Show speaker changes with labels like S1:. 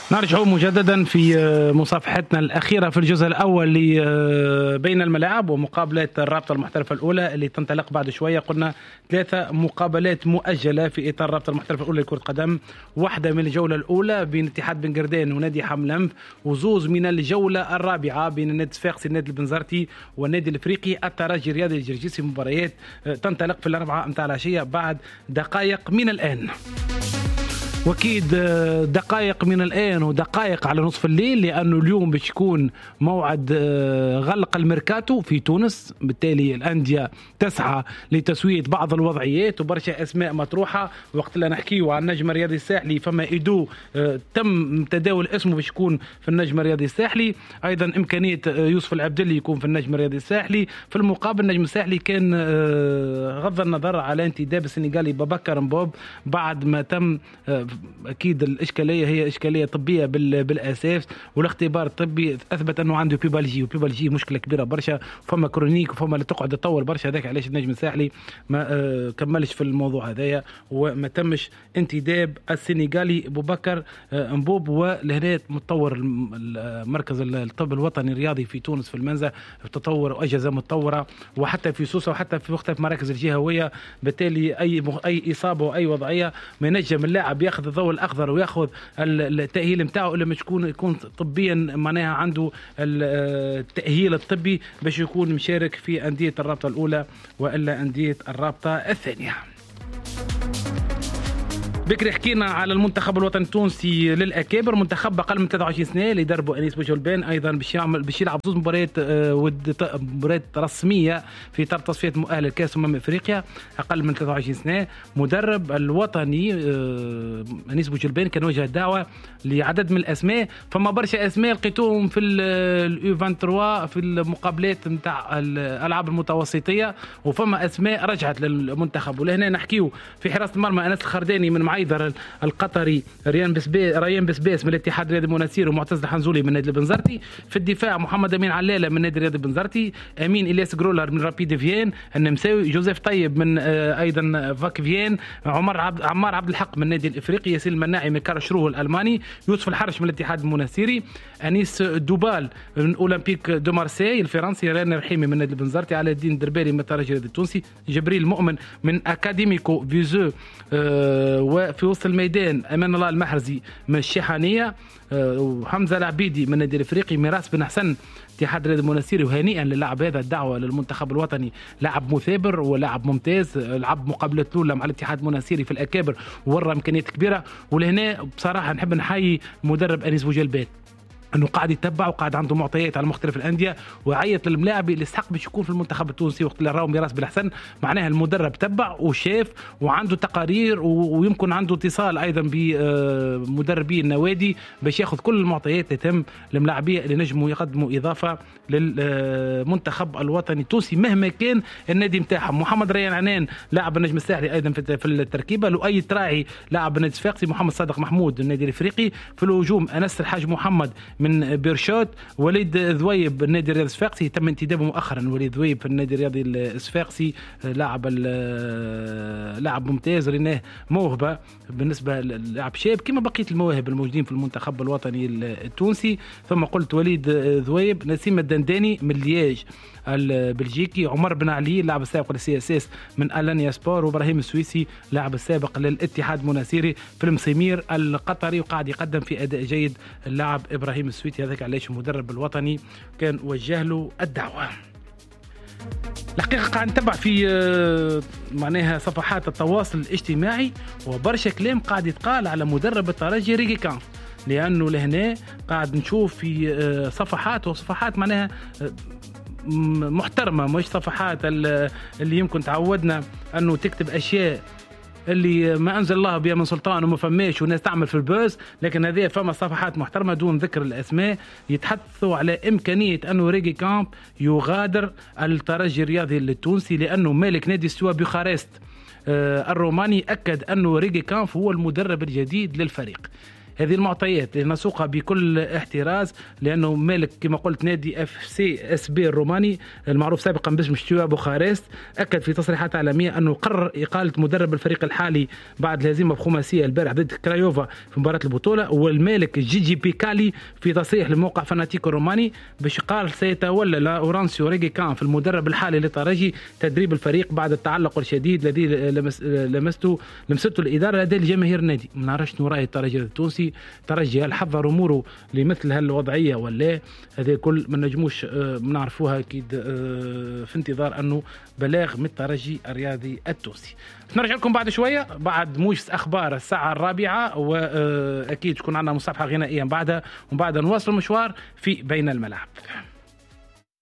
S1: نرجع مجددا في مصافحتنا الأخيرة في الجزء الأول بين الملاعب ومقابلة الرابطة المحترفة الأولى اللي تنطلق بعد شوية. قلنا 3 مقابلات مؤجلة في إطار الرابطة المحترفة الأولى لكرة قدم، واحدة من الجولة الأولى بين اتحاد بن قردان ونادي حملمف، وزوز من الجولة الرابعة بين النادي الصفاقسي النادي البنزرتي والنادي الإفريقي الترجي الرياضي الجرجيسي. مباريات تنطلق في 4 متاع العشية بعد دقائق من الآن. واكيد دقائق من الان ودقائق على نصف الليل، لانه اليوم باش يكون موعد غلق الميركاتو في تونس، بالتالي الانديه تسعى لتسويه بعض الوضعيات وبرشا اسماء مطروحه. وقت اللي نحكيو عن النجم الرياضي الساحلي فما ايدو تم تداول اسمه باش يكون في النجم الرياضي الساحلي، ايضا امكانيه يوسف العبدلي يكون في النجم الرياضي الساحلي. في المقابل النجم الساحلي كان غض النظر على انتداب السنغالي بابكر مبوب بعد ما تم اكيد الاشكاليه هي اشكاليه طبيه بالاساس، والاختبار الطبي اثبت انه عنده بيبالجي، وبيبالجي مشكله كبيره برشا، فما كرونيك وفما اللي تقعد تطول برشا. هذاك علاش النجم الساحلي ما كملش في الموضوع هذايا وما تمش انتداب السنغالي بوبكر مبوب. ولهنا متطور مركز الطب الوطني الرياضي في تونس في المنزه تطور واجهزه متطوره، وحتى في سوسه وحتى في مختلف مراكز الجهويه. بالتالي اي اصابه واي وضعيه ما ينجم اللاعب ياخذ الضوء الاخضر وياخذ التاهيل نتاعو الا مش يكون طبيا معناها عنده التاهيل الطبي باش يكون مشارك في انديه الرابطه الاولى والا انديه الرابطه الثانيه. بكري حكينا على المنتخب الوطني التونسي للاكابر، منتخب اقل من 23 سنه اللي يدربوا انيس بوجلبان، ايضا باش يلعب 2 مباريات رسميه في اطار تصفيات مؤهله لكاس افريقيا. اقل من 23 سنه. مدرب الوطني انيس بوجلبان كان وجه الدعوه لعدد من الاسماء، فما برشا اسماء لقيتوهم في اليو 23 في المقابلات نتاع الالعاب المتوسطيه، وفما اسماء رجعت للمنتخب. ولهنا نحكيو في حراسه المرمى انس الخرداني من معيدر القطري، ريان بسباس من الاتحاد الرياضي مناسير، ومعتز الحنزولي من نادي البنزرتي. في الدفاع محمد امين علالة من نادي الرياضي البنزرتي، امين الياس جرولر من رابيد فيين النمساوي، جوزيف طيب من ايضا فاك فيين، عمار عبد الحق من النادي الافريقي، ياسين المناعي من كارشروه الالماني، يوسف الحرش من الاتحاد المناسيري، انيس دوبال من اولمبيك دو مارسي الفرنسي، راني رحيمي من نادي البنزرتي، علاء الدين درباري من الترجي الرياضي التونسي، جبريل مؤمن من اكاديميكو فيزو، وفي وسط الميدان امان الله المحرزي من الشيحانيه، وحمزه العبيدي من النادي الافريقي، ميراس بن حسن اتحاد الرياضي المناسيري. وهنيئا للاعب هذا الدعوه للمنتخب الوطني، لاعب مثابر ولاعب ممتاز، لعب مقابله الاولى مع الاتحاد المناسيري في الاكابر وورى امكانيات كبيره. ولهنا بصراحه نحب نحيي مدرب انيس بوجلبان انه قاعد يتبع وقاعد عنده معطيات على مختلف الانديه، وعيط للملاعب اللي يستحق باش يكون في المنتخب التونسي. وقت اللي راهو ميراس بالحسن معناها المدرب تبع وشاف وعنده تقارير ويمكن عنده اتصال ايضا بمدربي النوادي باش ياخذ كل المعطيات اللي تم الملاعبيه اللي نجموا يقدموا اضافه للمنتخب الوطني التونسي مهما كان النادي نتاعهم. محمد ريان عنان لاعب النجم الساحلي ايضا في التركيبه، لؤي تراعي لاعب النادي الصفاقسي، محمد صادق محمود النادي الافريقي. في الهجوم انس الحاج محمد من بيرشوت، وليد ذويب النادي الرياضي الصفاقسي تم انتدابه مؤخرا. وليد ذويب في النادي الرياضي الصفاقسي لاعب ممتاز، ريناه موهبه بالنسبه للاعب شاب كما بقيه المواهب الموجودين في المنتخب الوطني التونسي. ثم قلت وليد ذويب، نسيم الدنداني من لياج البلجيكي، عمر بن علي لاعب السابق للسي اس اس من الانيا سبور، وابراهيم السويسي لاعب السابق للاتحاد مناسيري في المسيمير القطري، وقاعد يقدم في اداء جيد اللاعب ابراهيم السويسي. هذاك علاش المدرب الوطني كان وجه له الدعوه. الحقيقه قاعد نتبع في معناها صفحات التواصل الاجتماعي وبرشا كلام قاعد يتقال على مدرب الترجي ريغي كانف، لانه لهنا قاعد نشوف في صفحات معناها محترمه، مش صفحات اللي يمكن تعودنا انه تكتب اشياء اللي ما انزل الله بها من سلطان وما فماش والناس تعمل في البوز. لكن هذه فما صفحات محترمه دون ذكر الاسماء يتحدثوا على امكانيه انه ريغي كامب يغادر الترجي الرياضي التونسي، لانه مالك نادي استواء بوخارست الروماني اكد انه ريغي كامب هو المدرب الجديد للفريق. هذه المعطيات نسوقها بكل احتراز، لانه مالك كما قلت نادي اف سي اس بي الروماني المعروف سابقا باسم شتوى بوخارست اكد في تصريحات اعلاميه انه قرر اقاله مدرب الفريق الحالي بعد الهزيمه بخماسيه البارح ضد كرايوفا في مباراه البطوله. والمالك جيجي بيكالي في تصريح لموقع فاناتيكو الروماني باش قال سيتولى لاورانسيو ريغي كان في المدرب الحالي للترجي تدريب الفريق بعد التعلق الشديد الذي لمسته الاداره لدى الجماهير النادي. ما نعرفش شنو راي الترجي التونسي، ترجي هل حضر اموره لمثل هالوضعيه ولا هذا كل ما نجموش نعرفوها اكيد في انتظار انه بلاغ من الترجي الرياضي التونسي. نرجع لكم بعد شويه بعد موجز اخبار الساعه الرابعه، واكيد تكون عندنا مصافحه غنائيه بعدها، ومن بعد نواصل المشوار في بين الملاعب.